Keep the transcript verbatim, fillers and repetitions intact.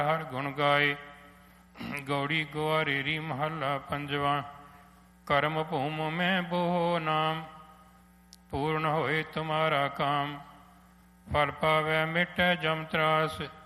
ਹਰ ਗੁਣ ਗਾਏ। ਗੌੜੀ ਗੁਆਰੇਰੀ ਮਹੱਲਾ ਪੰਜਵਾ। ਕਰਮ ਭੂਮ ਮੈਂ ਬੋਹ ਨਾਮ, ਪੂਰਨ ਹੋਏ ਤੁਮਾਰਾ ਕਾਮ। ਫਲ ਪਾਵੈ ਮਿਟੈ ਜਮ ਤਰਾਸ,